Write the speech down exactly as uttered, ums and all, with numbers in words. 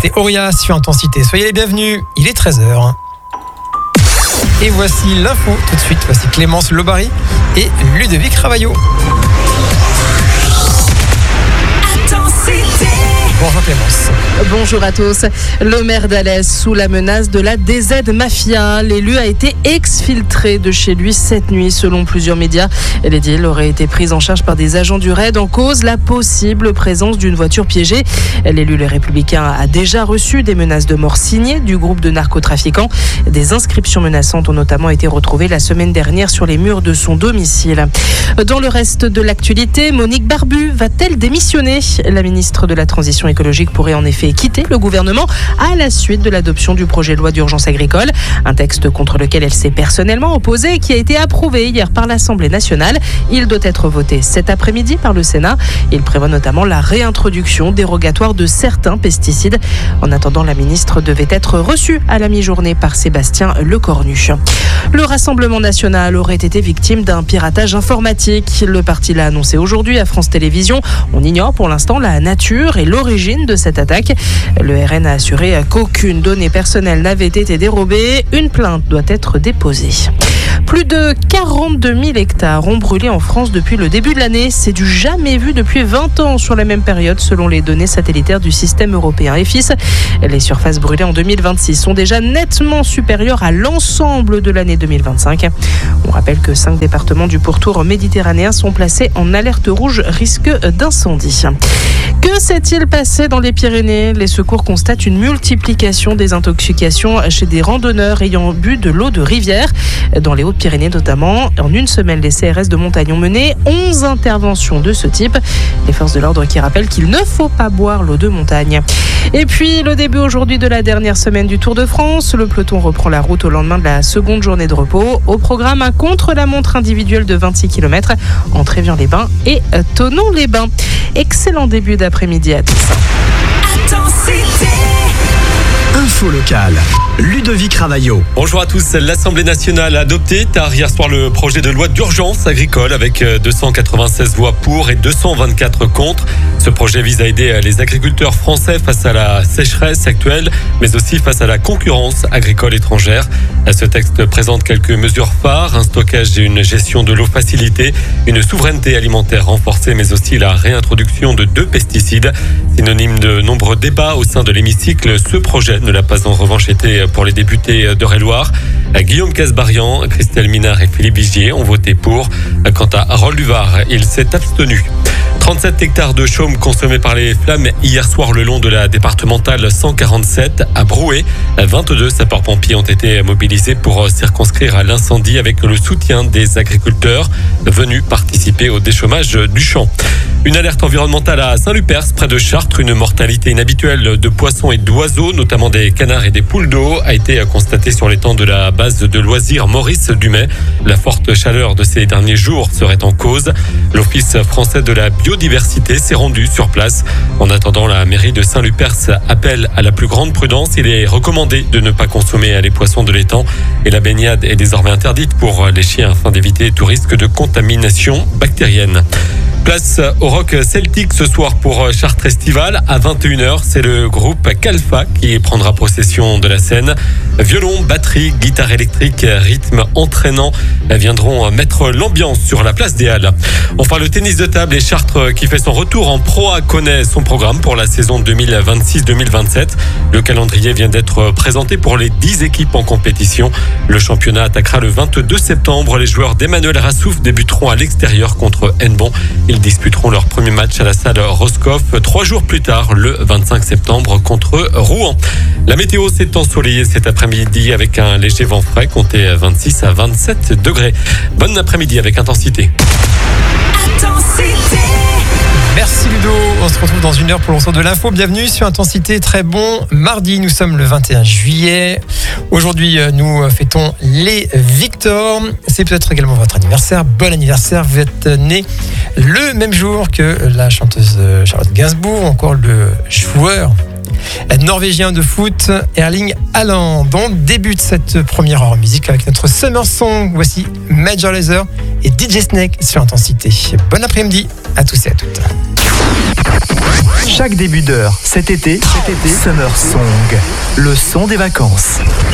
c'était Auria sur Intensité. Soyez les bienvenus, il est treize heures. Et voici l'info tout de suite. Voici Clémence Lobary et Ludovic Ravaillot. Bonjour Clémence. Bonjour à tous. Le maire d'Alès sous la menace de la D Z Mafia. L'élu a été exfiltré de chez lui cette nuit selon plusieurs médias. L'édile aurait été prise en charge par des agents du raid en cause la possible présence d'une voiture piégée. L'élu Les Républicains a déjà reçu des menaces de mort signées du groupe de narcotrafiquants. Des inscriptions menaçantes ont notamment été retrouvées la semaine dernière sur les murs de son domicile. Dans le reste de l'actualité, Monique Barbu va-t-elle démissionner ? La ministre de la Transition écologique pourrait en effet quitter le gouvernement à la suite de l'adoption du projet de loi d'urgence agricole, un texte contre lequel elle s'est personnellement opposée et qui a été approuvé hier par l'Assemblée nationale. Il doit être voté cet après-midi par le Sénat. Il prévoit notamment la réintroduction dérogatoire de certains pesticides. En attendant, la ministre devait être reçue à la mi-journée par Sébastien Lecornu. Le Rassemblement national aurait été victime d'un piratage informatique. Le parti l'a annoncé aujourd'hui à France Télévisions. On ignore pour l'instant la nature et l'origine de cette attaque. Le R N a assuré qu'aucune donnée personnelle n'avait été dérobée. Une plainte doit être déposée. Plus de quarante-deux mille hectares ont brûlé en France depuis le début de l'année. C'est du jamais vu depuis vingt ans sur la même période selon les données satellitaires du système européen E F I S. Les surfaces brûlées en deux mille vingt-six sont déjà nettement supérieures à l'ensemble de l'année deux mille vingt-cinq. On rappelle que cinq départements du pourtour méditerranéen sont placés en alerte rouge risque d'incendie. Que s'est-il passé dans les Pyrénées ? Les secours constatent une multiplication des intoxications chez des randonneurs ayant bu de l'eau de rivière. Dans les Hautes-Pyrénées notamment, en une semaine, les C R S de montagne ont mené onze interventions de ce type. Les forces de l'ordre qui rappellent qu'il ne faut pas boire l'eau de montagne. Et puis, le début aujourd'hui de la dernière semaine du Tour de France. Le peloton reprend la route au lendemain de la seconde journée de repos. Au programme, un contre-la-montre individuel de vingt-six kilomètres entre Évian-les-Bains et Thonon-les-Bains. Excellent début d'après-midi à tous. Info locale, Ludovic Ravaillot. Bonjour à tous. L'Assemblée nationale a adopté tard hier soir le projet de loi d'urgence agricole avec deux cent quatre-vingt-seize voix pour et deux cent vingt-quatre contre. Ce projet vise à aider les agriculteurs français face à la sécheresse actuelle, mais aussi face à la concurrence agricole étrangère. Ce texte présente quelques mesures phares, un stockage et une gestion de l'eau facilitée, une souveraineté alimentaire renforcée, mais aussi la réintroduction de deux pesticides. Synonyme de nombreux débats au sein de l'hémicycle, ce projet ne l'a pas en revanche été pour les députés d'Eure-et-Loire. Guillaume Casbarian, Christelle Minard et Philippe Vigier ont voté pour. Quant à Harold Duvar, il s'est abstenu. trente-sept hectares de chaume consommés par les flammes hier soir le long de la départementale cent quarante-sept à Brouet. vingt-deux sapeurs-pompiers ont été mobilisés pour circonscrire à l'incendie avec le soutien des agriculteurs venus participer au déchômage du champ. Une alerte environnementale à Saint-Lupers, près de Chartres. Une mortalité inhabituelle de poissons et d'oiseaux, notamment des canards et des poules d'eau, a été constatée sur l'étang de la base de loisirs Maurice Dumais. La forte chaleur de ces derniers jours serait en cause. L'Office français de la biodiversité s'est rendu sur place. En attendant, la mairie de Saint-Lupers appelle à la plus grande prudence. Il est recommandé de ne pas consommer les poissons de l'étang et la baignade est désormais interdite pour les chiens afin d'éviter tout risque de contamination bactérienne. Place au rock celtique ce soir pour Chartres Estival. À vingt et une heures, c'est le groupe Calfa qui prendra possession de la scène. Violon, batterie, guitare électrique, rythme entraînant viendront mettre l'ambiance sur la place des Halles. Enfin, le tennis de table et Chartres qui fait son retour en Pro A connaît son programme pour la saison deux mille vingt-six deux mille vingt-sept. Le calendrier vient d'être présenté pour les dix équipes en compétition. Le championnat attaquera le vingt-deux septembre. Les joueurs d'Emmanuel Rassouf débuteront à l'extérieur contre Hennebon. Ils disputeront leur premier match à la salle Roscoff trois jours plus tard, le vingt-cinq septembre, contre Rouen. La météo s'est ensoleillée cet après-midi avec un léger vent frais, compté vingt-six à vingt-sept degrés. Bon après-midi avec Intensité. Intensité. Merci Ludo, on se retrouve dans une heure pour le retour de l'info. Bienvenue sur Intensité, très bon mardi, nous sommes le vingt et un juillet. Aujourd'hui, nous fêtons les Victor. C'est peut-être également votre anniversaire. Bon anniversaire, vous êtes né le même jour que la chanteuse Charlotte Gainsbourg, encore le joueur norvégien de foot Erling Haaland. On débute cette première heure en musique avec notre Summer Song. Voici Major Lazer et D J Snake sur Intensité. Bon après-midi à tous et à toutes. Chaque début d'heure, cet été, cet été, Summer Song, le son des vacances.